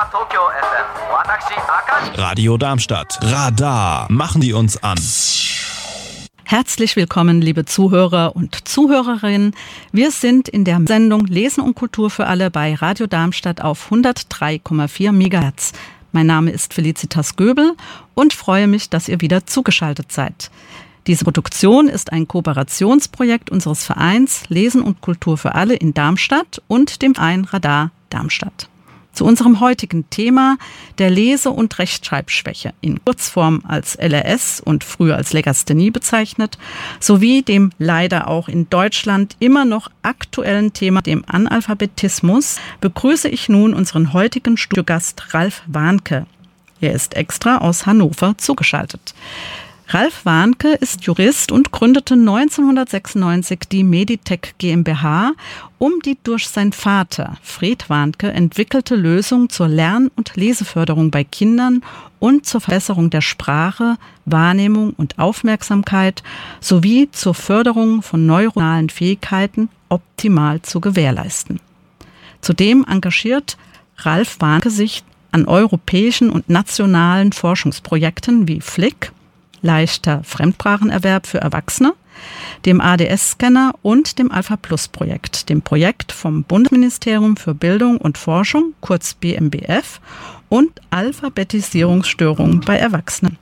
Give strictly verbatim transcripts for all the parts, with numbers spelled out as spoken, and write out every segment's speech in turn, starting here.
Radio Darmstadt. Radar. Machen die uns an. Herzlich willkommen, liebe Zuhörer und Zuhörerinnen. Wir sind in der Sendung Lesen und Kultur für alle bei Radio Darmstadt auf hundertdrei Komma vier Megahertz. Mein Name ist Felicitas Göbel und freue mich, dass ihr wieder zugeschaltet seid. Diese Produktion ist ein Kooperationsprojekt unseres Vereins Lesen und Kultur für alle in Darmstadt und dem Verein Radar Darmstadt. Zu unserem heutigen Thema der Lese- und Rechtschreibschwäche, in Kurzform als L R S und früher als Legasthenie bezeichnet, sowie dem leider auch in Deutschland immer noch aktuellen Thema, dem Analphabetismus, begrüße ich nun unseren heutigen Studiogast Ralf Warnke. Er ist extra aus Hannover zugeschaltet. Ralf Warnke ist Jurist und gründete neunzehnhundertsechsundneunzig die Meditech GmbH, um die durch seinen Vater Fred Warnke entwickelte Lösung zur Lern- und Leseförderung bei Kindern und zur Verbesserung der Sprache, Wahrnehmung und Aufmerksamkeit sowie zur Förderung von neuronalen Fähigkeiten optimal zu gewährleisten. Zudem engagiert Ralf Warnke sich an europäischen und nationalen Forschungsprojekten wie F L I C, leichter Fremdsprachenerwerb für Erwachsene, dem A D S-Scanner und dem Alpha-Plus-Projekt, dem Projekt vom Bundesministerium für Bildung und Forschung, kurz B M B F, und Alphabetisierungsstörungen bei Erwachsenen.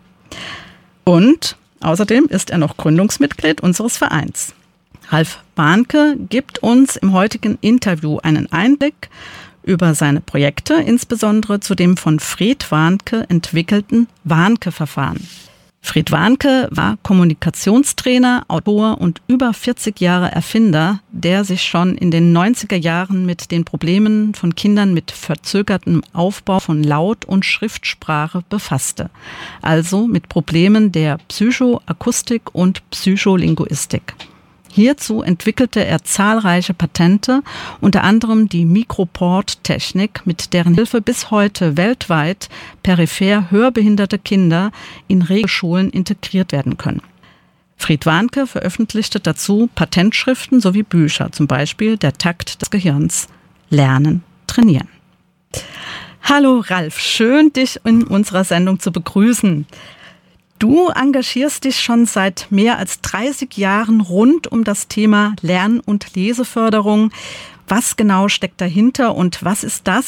Und außerdem ist er noch Gründungsmitglied unseres Vereins. Ralf Warnke gibt uns im heutigen Interview einen Einblick über seine Projekte, insbesondere zu dem von Fred Warnke entwickelten Warnke-Verfahren. Fred Warnke war Kommunikationstrainer, Autor und über vierzig Jahre Erfinder, der sich schon in den neunziger Jahren mit den Problemen von Kindern mit verzögertem Aufbau von Laut- und Schriftsprache befasste. Also mit Problemen der Psychoakustik und Psycholinguistik. Hierzu entwickelte er zahlreiche Patente, unter anderem die Microport-Technik, mit deren Hilfe bis heute weltweit peripher hörbehinderte Kinder in Regelschulen integriert werden können. Fred Warnke veröffentlichte dazu Patentschriften sowie Bücher, zum Beispiel Der Takt des Gehirns, Lernen, Trainieren. Hallo Ralf, schön dich in unserer Sendung zu begrüßen. Du engagierst dich schon seit mehr als dreißig Jahren rund um das Thema Lern- und Leseförderung. Was genau steckt dahinter und was ist das,